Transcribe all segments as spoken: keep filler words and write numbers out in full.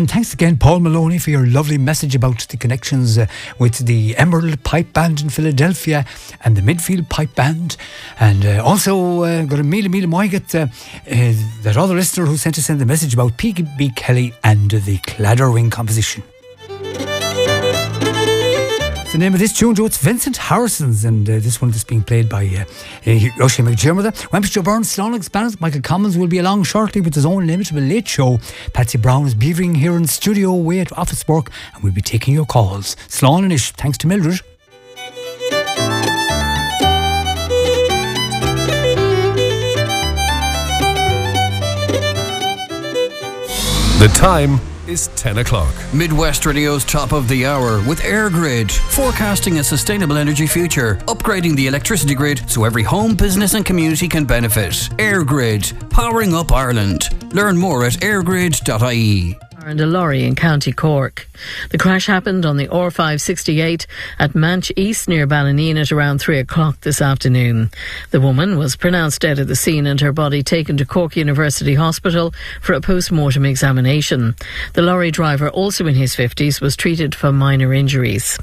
And thanks again, Paul Maloney, for your lovely message about the connections uh, with the Emerald Pipe Band in Philadelphia and the Midfield Pipe Band. And uh, also uh, got a meal, meal, Moiget, uh, uh, that other listener who sent us in the message about P B Kelly and the Cladderwing composition. The name of this tune, Joe, it's Vincent Harrison's, and uh, this one is being played by uh, uh, Oisin McDermott. Wempish Joe Burns, Slonnox Banners, Michael Commons will be along shortly with his own inimitable late show. Patsy Brown is beavering here in studio away at office work, and we'll be taking your calls. Slán and ish, thanks to Mildred. The time is ten o'clock. Midwest Radio's top of the hour with EirGrid, forecasting a sustainable energy future, upgrading the electricity grid so every home, business and community can benefit. EirGrid, powering up Ireland. Learn more at airgrid dot I E. And a lorry in County Cork. The crash happened on the R five sixty-eight at Manch East near Ballyneen at around three o'clock this afternoon. The woman was pronounced dead at the scene and her body taken to Cork University Hospital for a post-mortem examination. The lorry driver, also in his fifties, was treated for minor injuries.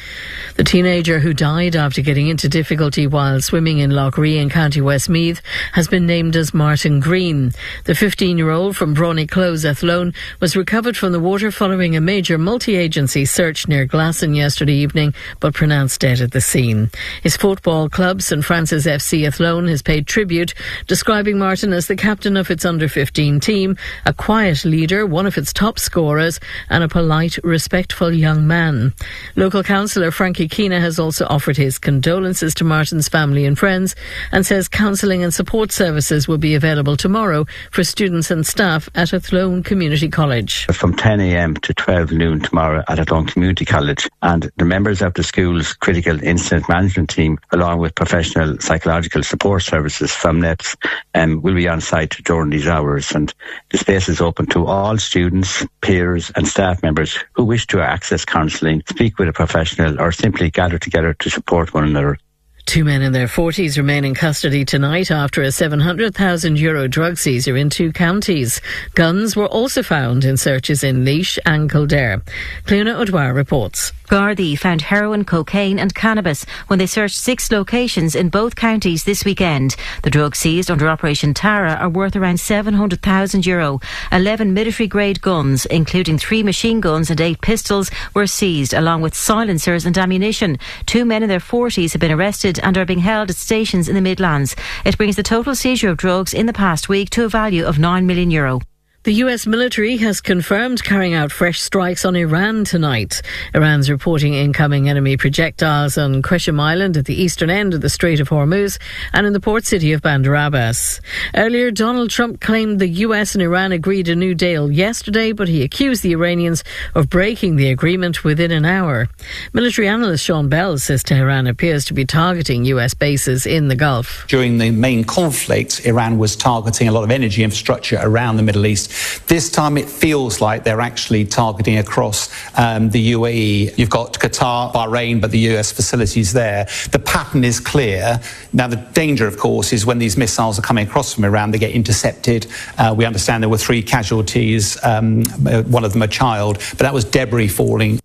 The teenager who died after getting into difficulty while swimming in Lough Ree in County Westmeath has been named as Martin Green. The fifteen-year-old from Brawny Close, Athlone, was recovered from the water following a major multi-agency search near Glasson yesterday evening, but pronounced dead at the scene. His football club, St Francis F C Athlone, has paid tribute, describing Martin as the captain of its under fifteen team, a quiet leader, one of its top scorers, and a polite, respectful young man. Local councillor Frankie Keena has also offered his condolences to Martin's family and friends and says counselling and support services will be available tomorrow for students and staff at Athlone Community College. From ten a m to twelve noon tomorrow at Athlone Community College, and the members of the school's critical incident management team, along with professional psychological support services from N E P S, um, will be on site during these hours. And the space is open to all students, peers and staff members who wish to access counselling, speak with a professional or simply gather together to support one another. Two men in their forties remain in custody tonight after a seven hundred thousand euro drug seizure in two counties. Guns were also found in searches in Laois and Kildare. Cleona O'Dwyer reports. Gardaí found heroin, cocaine and cannabis when they searched six locations in both counties this weekend. The drugs seized under Operation Tara are worth around seven hundred thousand euro. eleven military-grade guns, including three machine guns and eight pistols, were seized, along with silencers and ammunition. Two men in their forties have been arrested and are being held at stations in the Midlands. It brings the total seizure of drugs in the past week to a value of nine million euro. The U S military has confirmed carrying out fresh strikes on Iran tonight. Iran's reporting incoming enemy projectiles on Qeshm Island at the eastern end of the Strait of Hormuz and in the port city of Bandar Abbas. Earlier, Donald Trump claimed the U S and Iran agreed a new deal yesterday, but he accused the Iranians of breaking the agreement within an hour. Military analyst Sean Bell says Tehran appears to be targeting U S bases in the Gulf. During the main conflict, Iran was targeting a lot of energy infrastructure around the Middle East. This time it feels like they're actually targeting across um, the U A E. You've got Qatar, Bahrain, but the U S facilities there. The pattern is clear. Now, the danger, of course, is when these missiles are coming across from Iran, they get intercepted. Uh, we understand there were three casualties, um, one of them a child, but that was debris falling.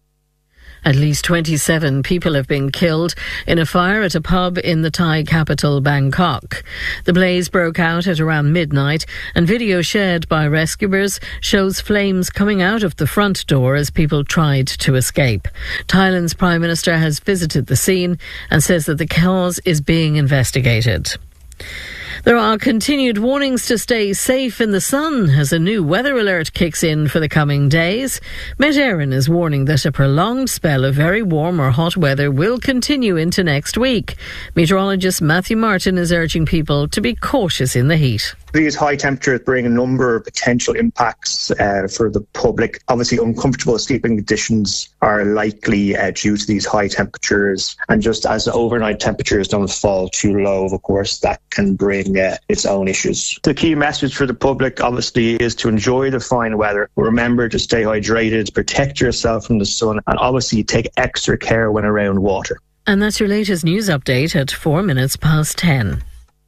At least twenty-seven people have been killed in a fire at a pub in the Thai capital, Bangkok. The blaze broke out at around midnight, and video shared by rescuers shows flames coming out of the front door as people tried to escape. Thailand's Prime Minister has visited the scene and says that the cause is being investigated. There are continued warnings to stay safe in the sun as a new weather alert kicks in for the coming days. Met Éireann is warning that a prolonged spell of very warm or hot weather will continue into next week. Meteorologist Matthew Martin is urging people to be cautious in the heat. These high temperatures bring a number of potential impacts uh, for the public. Obviously, uncomfortable sleeping conditions are likely uh, due to these high temperatures. And just as the overnight temperatures don't fall too low, of course, that can bring uh, its own issues. The key message for the public, obviously, is to enjoy the fine weather. Remember to stay hydrated, protect yourself from the sun, and obviously take extra care when around water. And that's your latest news update at four minutes past ten.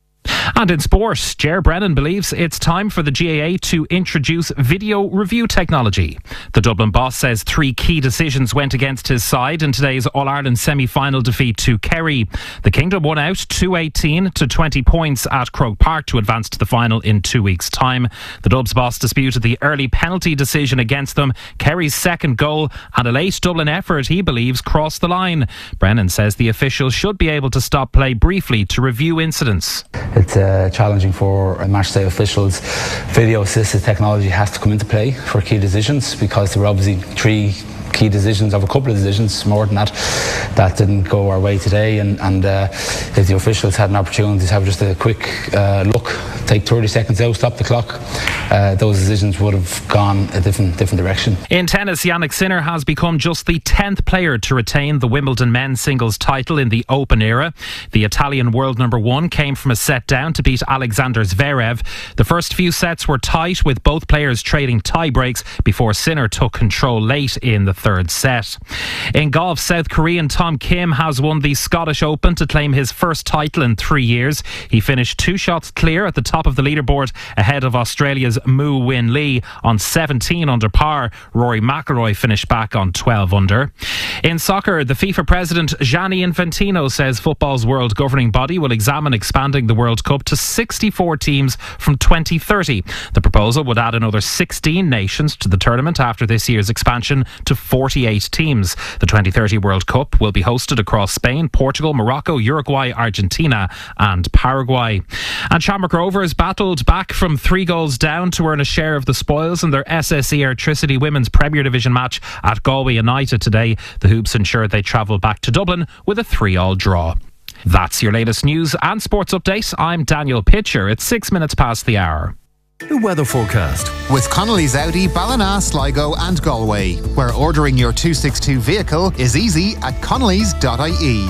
And in sport, Ger Brennan believes it's time for the G A A to introduce video review technology. The Dublin boss says three key decisions went against his side in today's All-Ireland semi-final defeat to Kerry. The Kingdom won out two eighteen to twenty points at Croke Park to advance to the final in two weeks' time. The Dubs boss disputed the early penalty decision against them, Kerry's second goal, and a late Dublin effort he believes crossed the line. Brennan says the officials should be able to stop play briefly to review incidents. It's uh, challenging for matchday officials. Video assisted technology has to come into play for key decisions, because there were obviously three key decisions of a couple of decisions, more than that, that didn't go our way today, and, and uh, if the officials had an opportunity to have just a quick uh, look, take thirty seconds out, stop the clock, uh, those decisions would have gone a different different direction. In tennis, Yannick Sinner has become just the tenth player to retain the Wimbledon men's singles title in the Open era. The Italian world number one came from a set down to beat Alexander Zverev. The first few sets were tight, with both players trading tie breaks before Sinner took control late in the third set. In golf, South Korean Tom Kim has won the Scottish Open to claim his first title in three years. He finished two shots clear at the top of the leaderboard ahead of Australia's Moo Win Lee on seventeen under par. Rory McIlroy finished back on twelve under. In soccer, the FIFA president Gianni Infantino says football's world governing body will examine expanding the World Cup to sixty-four teams from twenty thirty. The proposal would add another sixteen nations to the tournament after this year's expansion to forty-eight teams. The twenty thirty World Cup will be hosted across Spain, Portugal, Morocco, Uruguay, Argentina and Paraguay. And Shamrock Rovers battled back from three goals down to earn a share of the spoils in their S S E Airtricity Women's Premier Division match at Galway United today. The Hoops ensured they travel back to Dublin with a three all draw. That's your latest news and sports update. I'm Daniel Pitcher. It's six minutes past the hour. The weather forecast with Connolly's Audi, Ballina, Sligo and Galway, where ordering your two sixty-two vehicle is easy at connellys dot I E.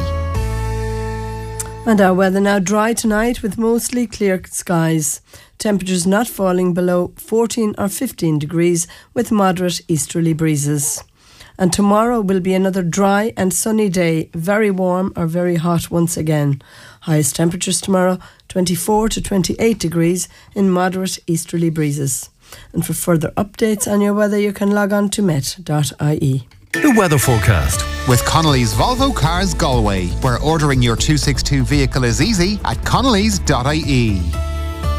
And our weather now: dry tonight with mostly clear skies. Temperatures not falling below fourteen or fifteen degrees with moderate easterly breezes. And tomorrow will be another dry and sunny day, very warm or very hot once again. Highest temperatures tomorrow, twenty-four to twenty-eight degrees in moderate easterly breezes. And for further updates on your weather, you can log on to met dot I E. The weather forecast with Connolly's Volvo Cars Galway, where ordering your two sixty-two vehicle is easy at connellys dot I E.